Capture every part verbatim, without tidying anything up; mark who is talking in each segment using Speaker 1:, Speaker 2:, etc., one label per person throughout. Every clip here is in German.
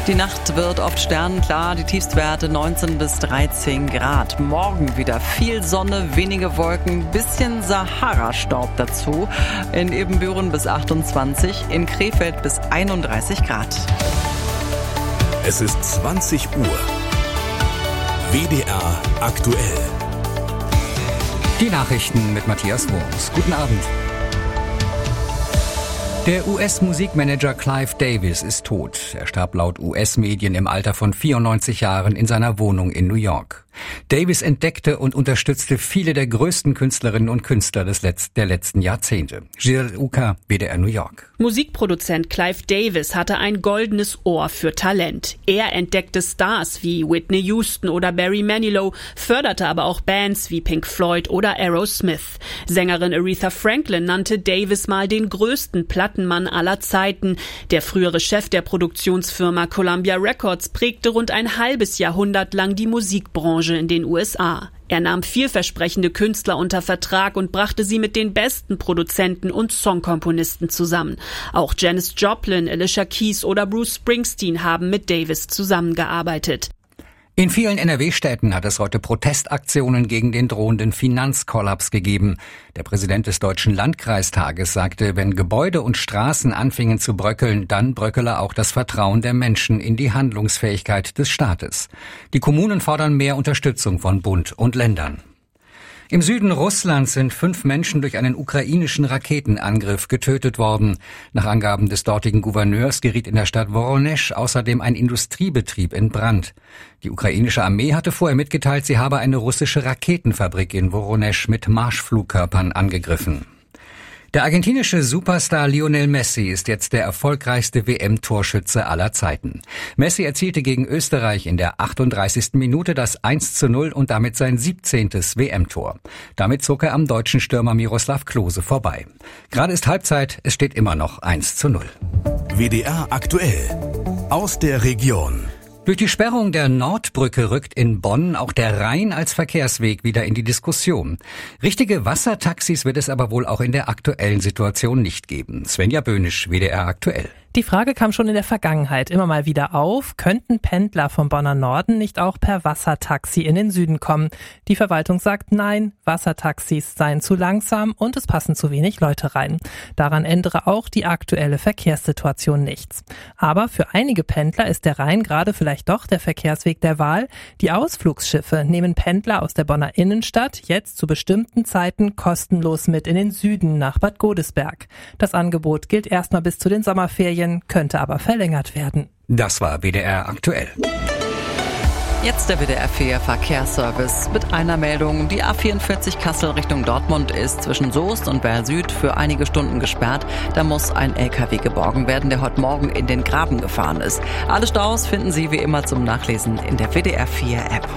Speaker 1: Die Nacht wird oft sternenklar, die Tiefstwerte neunzehn bis dreizehn Grad. Morgen wieder viel Sonne, wenige Wolken, bisschen Sahara-Staub dazu. In Ibbenbüren bis achtundzwanzig, in Krefeld bis einunddreißig Grad.
Speaker 2: Es ist zwanzig Uhr. W D R aktuell.
Speaker 3: Die Nachrichten mit Matthias Wurms. Guten Abend. Der U S-Musikmanager Clive Davis ist tot. Er starb laut U S-Medien im Alter von vierundneunzig Jahren in seiner Wohnung in New York. Davis entdeckte und unterstützte viele der größten Künstlerinnen und Künstler des Letz- der letzten Jahrzehnte. Giselle Uka, W D R New York.
Speaker 4: Musikproduzent Clive Davis hatte ein goldenes Ohr für Talent. Er entdeckte Stars wie Whitney Houston oder Barry Manilow, förderte aber auch Bands wie Pink Floyd oder Aerosmith. Sängerin Aretha Franklin nannte Davis mal den größten Plattenmann aller Zeiten. Der frühere Chef der Produktionsfirma Columbia Records prägte rund ein halbes Jahrhundert lang die Musikbranche in den U S A. Er nahm vielversprechende Künstler unter Vertrag und brachte sie mit den besten Produzenten und Songkomponisten zusammen. Auch Janis Joplin, Alicia Keys oder Bruce Springsteen haben mit Davis zusammengearbeitet.
Speaker 3: In vielen N R W-Städten hat es heute Protestaktionen gegen den drohenden Finanzkollaps gegeben. Der Präsident des Deutschen Landkreistages sagte, wenn Gebäude und Straßen anfingen zu bröckeln, dann bröckele auch das Vertrauen der Menschen in die Handlungsfähigkeit des Staates. Die Kommunen fordern mehr Unterstützung von Bund und Ländern. Im Süden Russlands sind fünf Menschen durch einen ukrainischen Raketenangriff getötet worden. Nach Angaben des dortigen Gouverneurs geriet in der Stadt Woronesch außerdem ein Industriebetrieb in Brand. Die ukrainische Armee hatte vorher mitgeteilt, sie habe eine russische Raketenfabrik in Woronesch mit Marschflugkörpern angegriffen. Der argentinische Superstar Lionel Messi ist jetzt der erfolgreichste W M-Torschütze aller Zeiten. Messi erzielte gegen Österreich in der achtunddreißigsten Minute das eins zu null und damit sein siebzehntes W M-Tor. Damit zog er am deutschen Stürmer Miroslav Klose vorbei. Gerade ist Halbzeit, es steht immer noch eins zu null.
Speaker 2: W D R aktuell. Aus der Region.
Speaker 3: Durch die Sperrung der Nordbrücke rückt in Bonn auch der Rhein als Verkehrsweg wieder in die Diskussion. Richtige Wassertaxis wird es aber wohl auch in der aktuellen Situation nicht geben. Svenja Böhnisch, W D R aktuell.
Speaker 5: Die Frage kam schon in der Vergangenheit immer mal wieder auf, könnten Pendler vom Bonner Norden nicht auch per Wassertaxi in den Süden kommen? Die Verwaltung sagt nein, Wassertaxis seien zu langsam und es passen zu wenig Leute rein. Daran ändere auch die aktuelle Verkehrssituation nichts. Aber für einige Pendler ist der Rhein gerade vielleicht doch der Verkehrsweg der Wahl. Die Ausflugsschiffe nehmen Pendler aus der Bonner Innenstadt jetzt zu bestimmten Zeiten kostenlos mit in den Süden nach Bad Godesberg. Das Angebot gilt erstmal bis zu den Sommerferien, könnte aber verlängert werden.
Speaker 3: Das war W D R aktuell.
Speaker 1: Jetzt der W D R vier Verkehrsservice mit einer Meldung. Die A vierundvierzig Kassel Richtung Dortmund ist zwischen Soest und Berl Süd für einige Stunden gesperrt. Da muss ein L K W geborgen werden, der heute Morgen in den Graben gefahren ist. Alle Staus finden Sie wie immer zum Nachlesen in der W D R vier App.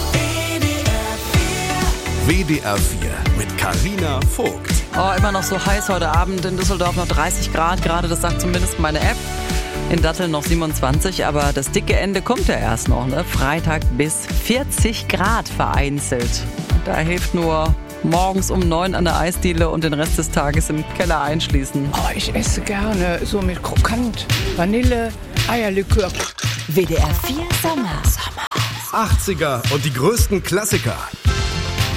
Speaker 2: W D R vier mit Carina Vogt.
Speaker 1: Oh, immer noch so heiß heute Abend. In Düsseldorf noch dreißig Grad gerade, das sagt zumindest meine App. In Datteln noch siebenundzwanzig, aber das dicke Ende kommt ja erst noch, ne? Freitag bis vierzig Grad vereinzelt. Da hilft nur morgens um neun an der Eisdiele und den Rest des Tages im Keller einschließen.
Speaker 6: Oh, ich esse gerne so mit Krokant, Vanille, Eierlikör.
Speaker 7: W D R vier Sommer.
Speaker 2: achtziger und die größten Klassiker.